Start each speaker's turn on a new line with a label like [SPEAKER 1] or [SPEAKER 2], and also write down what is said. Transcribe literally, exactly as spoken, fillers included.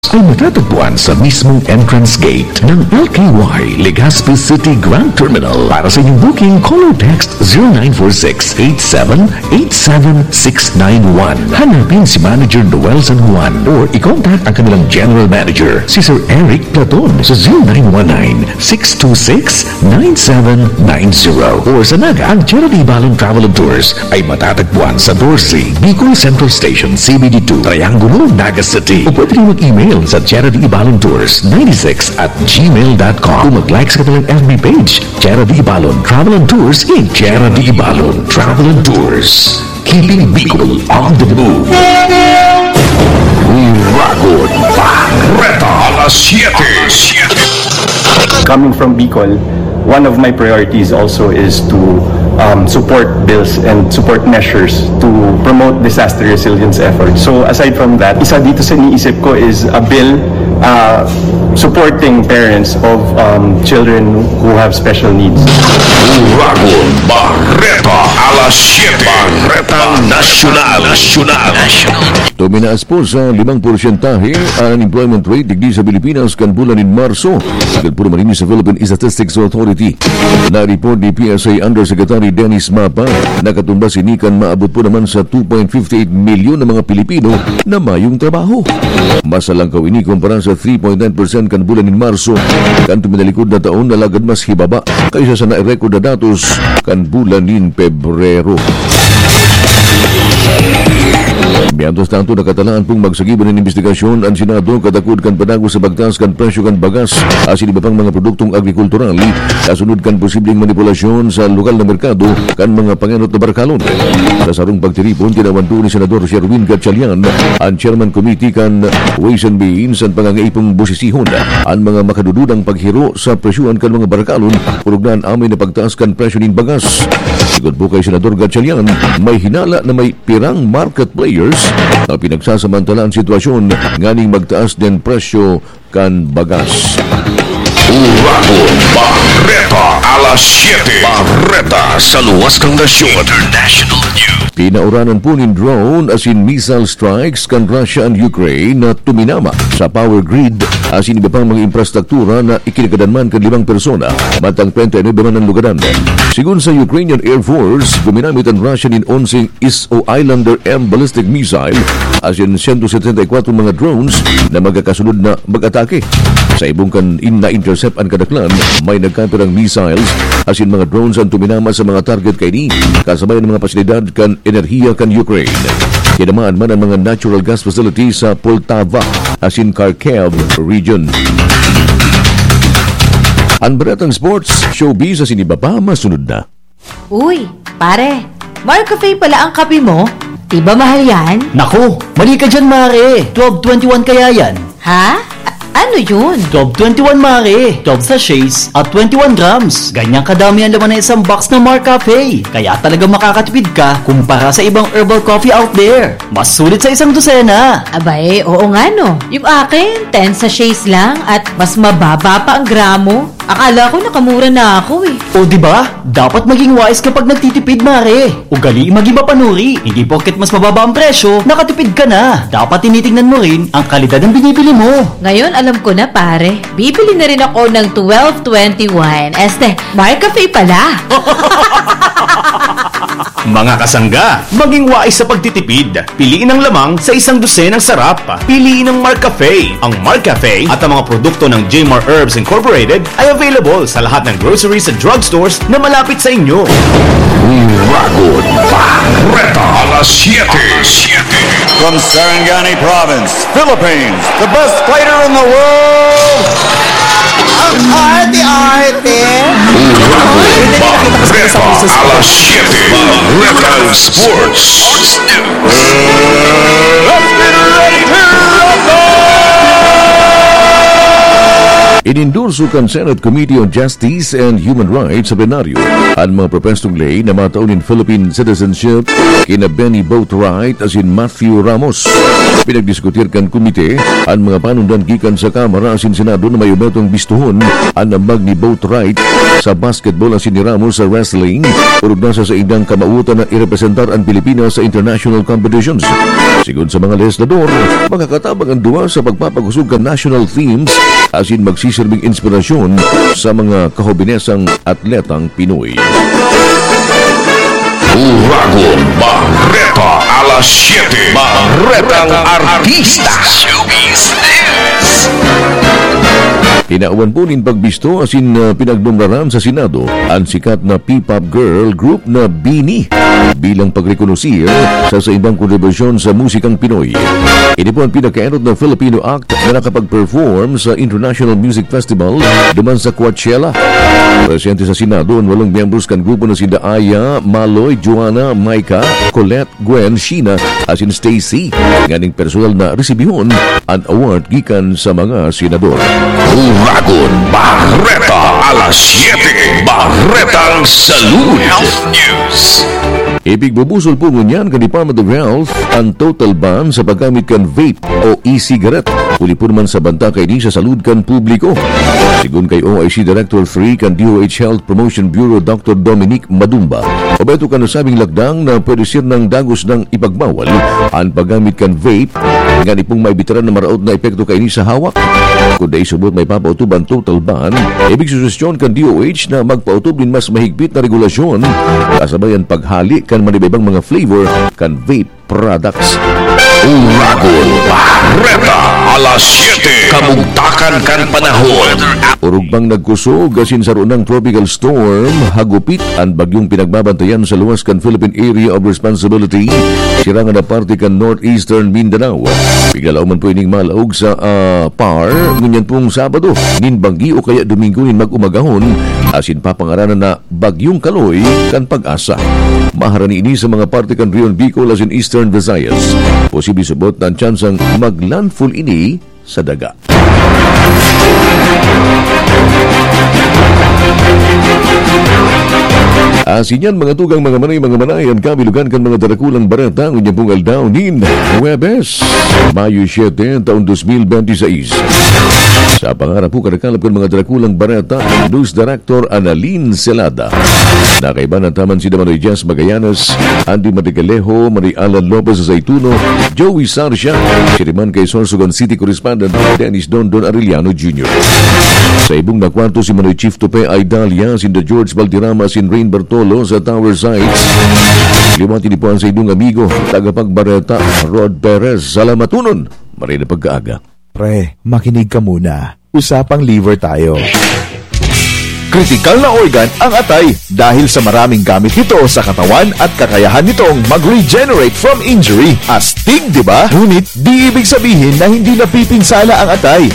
[SPEAKER 1] ay matatagpuan sa mismong entrance gate ng L K Y Legazpi City Grand Terminal. Para sa inyong booking, call or text zero nine four six, eight seven eight seven six nine one. Hanapin si Manager Noel San Juan or i-contact ang kanilang General Manager, si Sir Eric Platon sa zero nine one nine, six two six, nine seven nine zero. Or sa Naga, ang Charity Balon Travel and Tours ay matatagpuan sa Dorsey, Bicol Central Station, C B D two, Triangulo, Naga City. O pwede rin mag-email sa Charity Balon Tours ninety-six at gmail dot com. Kung mag-like sa kanilang F B page, Charity Balon Travel and Tours in Charity Balon Travel and Tours. Keeping Bicol on the move. Uragod Barreta alas siete.
[SPEAKER 2] Coming from Bicol, one of my priorities also is to um, support bills and support measures to promote disaster resilience efforts. So aside from that, isa dito sa iniisip ko is a bill uh, supporting parents of um, children who have special needs.
[SPEAKER 1] Uragod Barreta alas siete. Barreta Nacional. Nacional.
[SPEAKER 3] Tuminaas po sa limang porsyentahe ang unemployment rate digdi sa Pilipinas kan bulan in Marso. Agad po naman ini sa Philippine Statistics Authority. Na-report ni P S A Undersecretary Dennis Mapa na katumbas inikan maabot po naman sa two point five eight milyon na mga Pilipino na mayong trabaho. Masalangkaw ini kumpara sa three point nine percent kan bulan in Marso. Kan tuminalikod na taon na lagad mas hibaba kaysa sa na-record na datos kan bulan in Pebrero. Mientras tanto, nakatalaan pong magsagiban ng investigasyon ang Senado kadakod kan padago sa bagtas kan presyo kan bagas asin iba pang mga produktong agrikultural kasunod kan posibleng manipulasyon sa lokal na merkado kan mga panganot na barkalon. Sa sarong pagtiripon, tinawan doon ni Senador Sherwin Gatchalian ang Chairman Committee kan Ways and Means ang pangangaipong busisihon ang mga makadududang paghiro sa presyuan kan mga barkalon pulugnan amin na pagtaas kan presyo nin bagas. Sigod po kay Senador Gatchalian, may hinala na may pirang market players na pinagsasamantala ang sitwasyon nganing magtaas din presyo kan bagas.
[SPEAKER 1] Uragod Barreta alas siete. Barreta sa luwas kang nasyon. International News.
[SPEAKER 3] Pinauranan po ng drone asin missile strikes kan Russia and Ukraine na tuminama sa power grid asin iba pang mga infrastruktura na ikinakadanman kan limang persona matang twenty-nine man ang lugaran. Sigun sa Ukrainian Air Force, guminamit ang Russia nin onseng I S O Islander M ballistic missile asin one hundred seventy-four mga drones na magkakasunod na mag-atake. Sa ibong kan in na-intercept ang kadaklan, may nagkapirang missiles asin mga drones ang tuminama sa mga target kay ni kasabay ng mga pasilidad kan enerhiya kan Ukraine. Kinamaan man ang mga natural gas facilities sa Poltava asin Kharkiv region. Ang baratang sports, showbiz asin iba pa masunod na.
[SPEAKER 4] Uy, pare, Marcafe pala ang kape mo? Diba mahal yan?
[SPEAKER 5] Naku, mali ka dyan, Mare. twelve twenty-one kaya yan.
[SPEAKER 4] Ha? A- ano yun?
[SPEAKER 5] twelve twenty-one, Mare. twelve sachets at twenty-one grams. Ganyang kadami ang laman ng isang box ng Marcafe. Kaya talaga makakatipid ka kumpara sa ibang herbal coffee out there. Mas sulit sa isang dosena.
[SPEAKER 4] Abay, oo nga no. Yung akin, ten sachets lang at mas mababa pa ang gramo. Akala ko nakamura na ako eh.
[SPEAKER 5] O diba? Dapat maging wise kapag nagtitipid, Mare. Ugali mag-iba panuri. Hindi porket mas mababa ang presyo, nakatipid ka na. Dapat tinitingnan mo rin ang kalidad ng binibili mo.
[SPEAKER 4] Ngayon alam ko na pare. Bibili na rin ako ng twelve twenty-one. Este, Marcafe pala.
[SPEAKER 6] Mga kasangga, maging wais sa pagtitipid. Piliin ang lamang sa isang dosenang sarap. Piliin ang Marcafe. Ang Marcafe at ang mga produkto ng J M A R Herbs Incorporated ay available sa lahat ng groceries at drugstores na malapit sa inyo.
[SPEAKER 1] Uragod Barreta alas siete.
[SPEAKER 7] From Sarangani Province, Philippines, the best fighter in the world, ang arte-arte.
[SPEAKER 1] Barreta alas siete. Barreta Sports News.
[SPEAKER 7] Let's get ready to rumble!
[SPEAKER 3] Inendorso kan Senate Committee on Justice and Human Rights sa plenaryo ang mga propensong lay na mataunin Philippine citizenship kina Benny Boatwright as in Matthew Ramos. Pinagdiskutir kan komite ang mga panundan gikan sa Kamara as in Senado na may umetong bistuhon ang ambag ni Boatwright sa basketball as in ni Ramos sa wrestling urog nasa sa indang kamautan na irepresentar ang Pilipinas sa international competitions. Sigon sa mga legislador, makakatabang ang duwa sa pagpapagusog kan national themes as in magsisilbing inspirasyon sa mga kahobinesang atletang Pinoy.
[SPEAKER 1] Uragon Barreta alas siete. Barretang Artista. Showbiz News.
[SPEAKER 3] Hinauan po nin pagbisto as in uh, pinagdumraran sa Senado ang sikat na P-pop girl group na BINI bilang pagrekonosir sa sa ibang kontribusyon sa musikang Pinoy. Ini po ang pinakaenot ng Filipino act na nakapag-perform sa International Music Festival duman sa Coachella. Presente sa Senado ang walong members kan grupo na sina Aya, Maloy, Joanna, Maika, Colette, Gwen, Sheena as in Stacy. Nganing personal na resibihon ang award gikan sa mga senador.
[SPEAKER 1] Uragon Barreta alas siete. Barretang Salud. Health News.
[SPEAKER 3] Ibig bubusol po ngunyan ka Department of Health ang total ban sa paggamit kan vape o e-cigarette. Uli po naman sa banta kay di sa salud kan publiko. Sigun kay O I C Director three kan D O H Health Promotion Bureau Doctor Dominic Madumba. O beto ka nasabing lagdang na pwede sir ng dagos ng ipagbawal ang paggamit kan vape nga ni pong may bitaran na maraot na epekto kay ni sa hawak. Kung dahil subot may papautob ang total ban, ibig susustyon kan D O H na magpautob din mas mahigpit na regulasyon kasabay ang paghali kan manibibang mga flavor kan vape products.
[SPEAKER 1] Uragon Barreta alas siete. Kabugtakan kan panahon.
[SPEAKER 3] Urog bang nagkusog asin sa runang tropical storm, hagupit ang bagyong pinagbabantayan sa luwas kan Philippine Area of Responsibility, sirangan na parte kan Northeastern Mindanao. Bigalaw man po ining malaog sa uh, P A R, ngunyan pong Sabado, nin banggi o kaya Domingo nin mag-umagahon, asin papangaranan na bagyong Kaloy kan Pag-asa. Maharani ini sa mga parte kan Rion Bicol asin Eastern Visayas. Posible subot na ang tsansang mag-landfall ini sa daga. Asinyan mga tugang mga manay mga manay ang kabilugan kan mga darakulang barata ang inyong pong aldaw nin Huwebes, Mayo siyete, taon two thousand twenty-six. Sa pangarap po kanakalap kan mga darakulang barata News Director Annalyn Celada. Nakaiba ng taman si Maria Jazz Magallanes, Andy Matigalejo, Maria Alan Lopez Zaytuno, Joey Sarcia, Siriman kay Sorsogon City Correspondent Dennis Don Don Arellano Junior Sa ibong nakwarto si Manoy Chief Tupe Aidalia, si The George Valderrama, si Rain Bartolo sa Tower Sites. Limati ni po ang sa ibong amigo, tagapagbareta Rod Perez. Salamatunon, marina pagkaaga.
[SPEAKER 8] Pre, makinig ka muna. Usapang liver tayo.
[SPEAKER 9] Kritikal na organ ang atay dahil sa maraming gamit nito sa katawan at kakayahan nitong mag-regenerate from injury. Astig, di ba? Ngunit di ibig sabihin na hindi napipinsala ang atay.